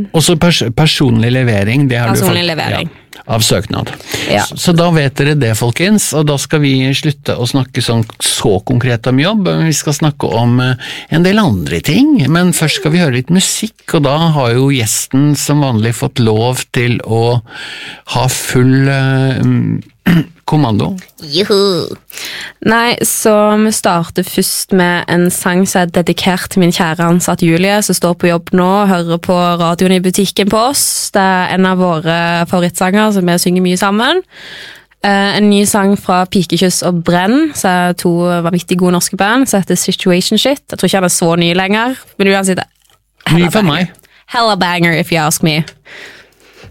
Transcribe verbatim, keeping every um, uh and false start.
Og så pers personlig levering, det har personlig du levering. Ja, av søknad. Ja. Så, så da vet dere det, folkens, og da skal vi slutte å snakke sånn, så konkret om jobb, men vi skal snakke om uh, en del andre ting, men først skal vi høre litt musikk, og da har jo gjesten som vanlig fått lov til å ha full uh, kommando. Juhu! Nei, så vi starter først med en sang som er dedikert til min kjære ansatt Julie, som står på jobb nå og hører på radioen i butikken på oss. Det er en av våre favorittsanger som vi synger mye sammen. Uh, en ny sang fra Pikekyss og Brenn, som er to vanvittig gode norske band, som heter Situation Shit. Jeg tror ikke han er så ny lenger, men uansett Ny for meg. Hella banger, if you ask me.